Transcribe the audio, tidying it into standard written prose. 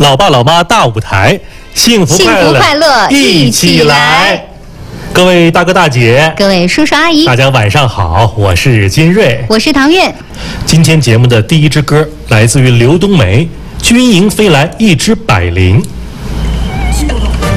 老爸老妈大舞台，幸福快乐一起来！各位大哥大姐， 各位叔叔阿姨， 大家晚上好，我是金瑞， 我是唐月。 今天节目的第一支歌来自于刘冬梅，《军营飞来一只百灵》。